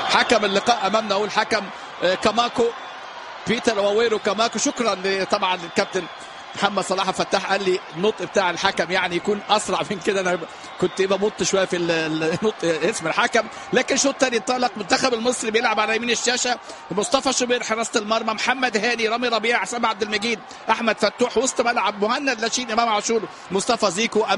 حكم اللقاء امامنا هو الحكم كاماكو بيتر واويرو كاماكو. شكرا طبعا للكابتن محمد صلاح فتاح، قال لي النطق بتاع الحكم يعني يكون اسرع من كده، انا كنت بمط شويه في النطق اسم الحكم. لكن شوط تاني انطلق المنتخب المصري بيلعب على يمين الشاشه، مصطفى شوبير حراسه المرمى، محمد هاني، رامي ربيع، حسام عبد المجيد، احمد فتوح، وسط ملعب مهند لاشين، امام عاشور، مصطفى زيكو.